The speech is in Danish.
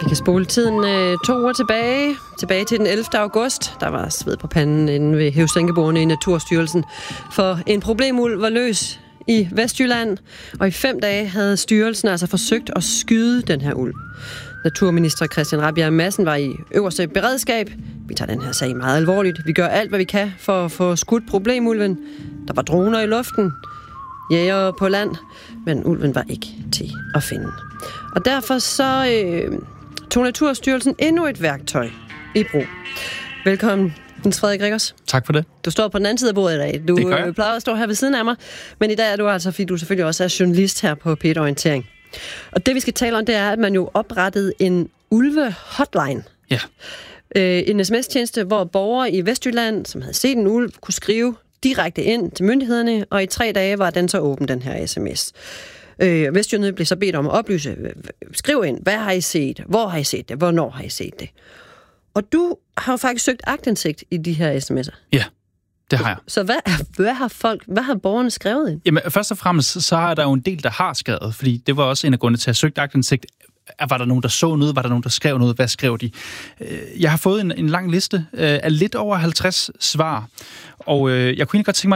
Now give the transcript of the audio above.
kan spole tiden 2 uger tilbage til den 11. august. Der var sved på panden inde ved hævsænkebordene i Naturstyrelsen, for en problemulv var løs i Vestjylland, og i 5 dage havde styrelsen altså forsøgt at skyde den her ulv. Naturminister Christian Rabjerg Madsen var i øverste beredskab. Vi tager den her sag meget alvorligt. Vi gør alt, hvad vi kan for at få skudt problemulven. Der var droner i luften, jægere på land, men ulven var ikke til at finde. Og derfor så tog Naturstyrelsen endnu et værktøj i brug. Velkommen, Niels Frederik Rikkers. Tak for det. Du står på den anden side af bordet i dag. Du plejer at stå her ved siden af mig, men i dag er du altså, fordi du selvfølgelig også er journalist her på P1 Orientering. Og det, vi skal tale om, det er, at man jo oprettede en ulve-hotline. Ja. En sms-tjeneste, hvor borgere i Vestjylland, som havde set en ulv, kunne skrive direkte ind til myndighederne, og i 3 dage var den så åben, den her sms. Vestjylland blev så bedt om at oplyse, skriv ind, hvad har I set, hvor har I set det, hvornår har I set det. Og du har jo faktisk søgt aktindsigt i de her sms'er. Ja, det har jeg. Så hvad har borgerne skrevet ind? Jamen, først og fremmest, så er der jo en del, der har skrevet, fordi det var også en af grundene til at have søgt aktindsigt. Var der nogen, der så noget? Var der nogen, der skrev noget? Hvad skrev de? Jeg har fået en lang liste af lidt over 50 svar, og jeg kunne egentlig godt tænke mig